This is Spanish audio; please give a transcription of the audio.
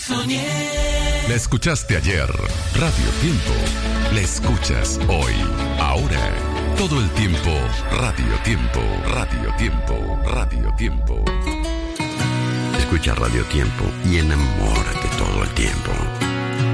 La escuchaste ayer, Radio Tiempo. La escuchas hoy, ahora, todo el tiempo, Radio Tiempo, Radio Tiempo, Radio Tiempo. Escucha Radio Tiempo y enamórate todo el tiempo.